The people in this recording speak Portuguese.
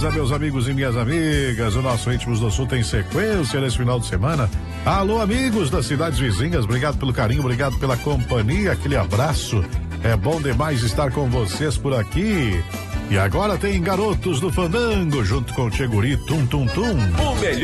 Beleza, meus amigos e minhas amigas, o nosso Íntimos do Sul tem sequência nesse final de semana. Alô, amigos das cidades vizinhas, obrigado pelo carinho, obrigado pela companhia, aquele abraço. É bom demais estar com vocês por aqui. E agora tem Garotos do Fandango, junto com o Tcheguri, Tum Tum Tum. O melhor